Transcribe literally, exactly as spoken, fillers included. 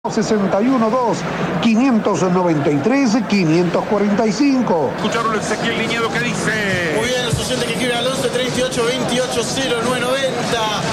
sesenta y uno dos, quinientos noventa y tres, quinientos cuarenta y cinco. Escucharon el Ezequiel Liñedo que dice. Muy bien, los oyentes que quieren al once, treinta y ocho, veintiocho, cero nueve noventa.